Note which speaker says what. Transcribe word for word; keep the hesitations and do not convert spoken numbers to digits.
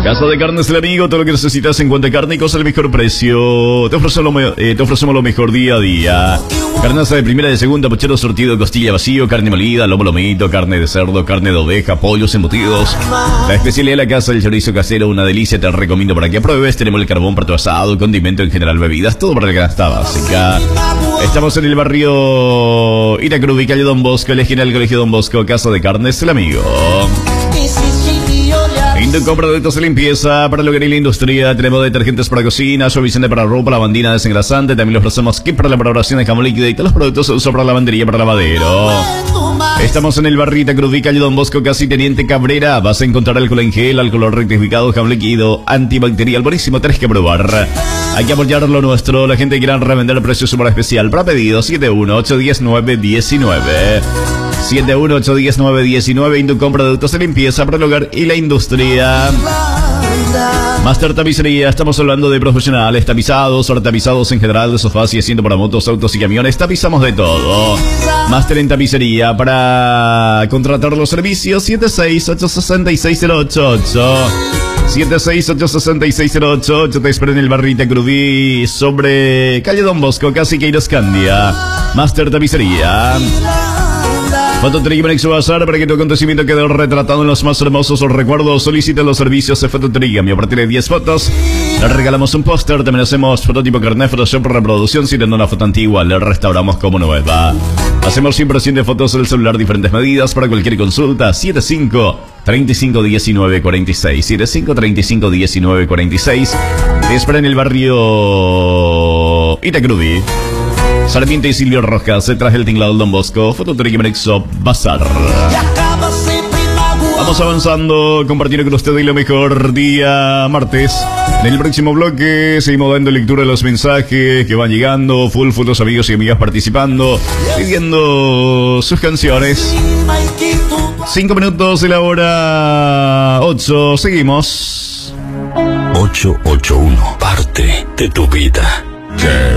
Speaker 1: Casa de Carnes El Amigo, todo lo que necesitas en cuanto a carne y cosas al mejor precio. Te ofrecemos, lo, eh, te ofrecemos lo mejor día a día. Carnaza de primera y de segunda, puchero sortido, costilla vacío, carne molida, lomo lomito, carne de cerdo, carne de oveja, pollos embutidos. La especialidad de la casa, el chorizo casero, una delicia, te recomiendo para que apruebes. Tenemos el carbón para tu asado, condimento en general, bebidas, todo para la canasta básica. Estamos en el barrio Itacrubi, calle Don Bosco, elegir el colegio Don Bosco, Casa de Carnes El Amigo. Induco productos de limpieza para el hogar y la industria. Tenemos detergentes para cocina, suavizante para ropa, lavandina desengrasante. También le ofrecemos kit para la preparación de jamón líquido y todos los productos se usan para lavandería, para lavadero. Estamos en el barrio Itacrubi, calle Don Bosco, casi Teniente Cabrera. Vas a encontrar alcohol en gel, alcohol rectificado, jamón líquido, antibacterial. Buenísimo, tenés que probar. Hay que apoyar lo nuestro. La gente quiere revender el precio súper especial. Para pedidos, siete uno ocho uno nueve uno nueve. siete uno ocho uno nueve uno nueve. Inducom productos de limpieza para el hogar y la industria. Master Tapicería, estamos hablando de profesionales, tapizados, ahora tapizados en general, de sofás y asiento para motos, autos y camiones, tapizamos de todo. Máster en tapicería, para contratar los servicios, siete seis ocho seis seis cero ocho ocho. siete seis ocho seis seis cero ocho ocho. Te espero en el barrio Itacrubi, sobre calle Don Bosco, casi Queiroscandia. Máster Tapicería. Fototrigger Exo Bazar, para que tu acontecimiento quede retratado en los más hermosos recuerdos. Solicita los servicios de Fototrigger. A partir de diez fotos le regalamos un póster. También hacemos fototipo carnet, Photoshop, reproducción. Si teniendo una foto antigua, le restauramos como nueva. Hacemos cien por ciento de fotos del celular, diferentes medidas. Para cualquier consulta, siete cinco treinta y cinco diecinueve cuarenta y seis. siete cinco treinta y cinco diecinueve cuarenta y seis. Te espera en el barrio Itacrubi. Sarmiento y Silvio Rojas, detrás del tinglado Don Bosco, Fototrigger Exo Bazar. Vamos avanzando, compartiendo con ustedes lo mejor día martes. En el próximo bloque seguimos dando lectura de los mensajes que van llegando, full fotos, amigos y amigas participando, pidiendo sus canciones. Cinco minutos de la hora ocho, seguimos.
Speaker 2: ocho ocho uno, parte de tu vida.